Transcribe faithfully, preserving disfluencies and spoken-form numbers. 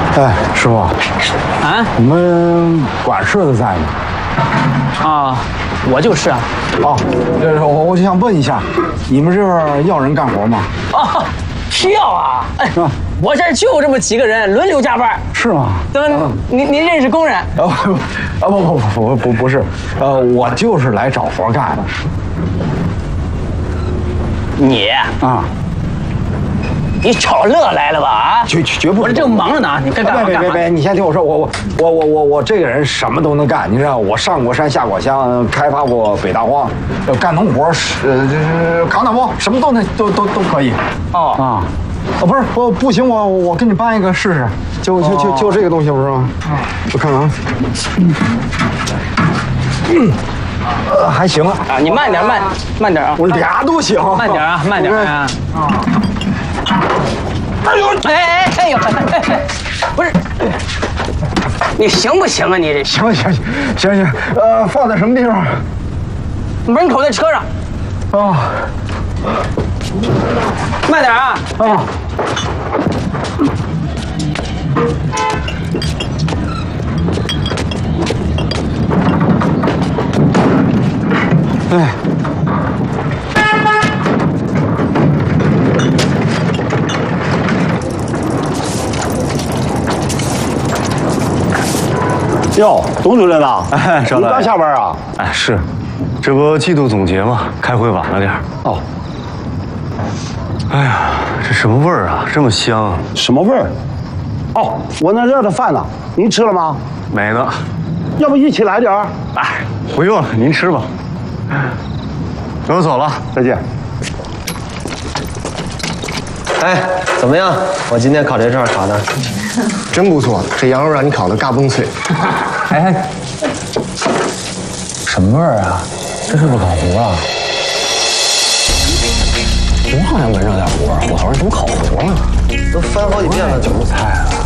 哎，师傅，啊，你们管事的在吗？ 啊，我就是啊。 哦，这是我我就想问一下，你们这儿要人干活吗？ 啊，需要啊。哎，我这儿就这么几个人，轮流加班。 是吗？ 等您您认识工人？ 啊不啊不不不不不是，呃，我就是来找活干的。 你啊。 你找乐来了吧？啊， 绝绝不！ 我这正忙着呢，你该干嘛干嘛。 别别别！你先听我说，我我我我我我这个人什么都能干，你知道，我上过山下过乡，开发过北大荒，干农活，呃，就是扛大包，什么都能都都都可以。 哦啊，哦不是，我不行，我我给你搬一个试试，就就就就这个东西不是吗？啊，我看看啊。嗯。 呃，还行啊。 啊，你慢点，慢慢点啊。 我俩都行。 慢点啊，慢点啊。啊。哎呦！哎哎哎呦！哎哎，不是，你行不行啊？你这行行行行行，呃，放在什么地方？ 门口在车上。 哦。 慢点啊。 啊。哎， 哟，董主任呐， 哎， 你刚下班啊？ 哎，是，这不季度总结嘛，开会晚了点儿。 哦。 哎呀，这什么味儿啊？这么香！ 什么味儿？哦，我那热的饭呢，您吃了吗？ 没呢。 要不一起来点儿？ 哎，不用了，您吃吧。 那我走了，再见。 哎，怎么样？我今天烤这串烤的， 真不错，这羊肉让你烤的嘎嘣脆。 哎，什么味儿啊？这是不是烤糊了？我好像闻着点糊，我好像怎么烤糊了？都翻好几遍了，怎么菜啊？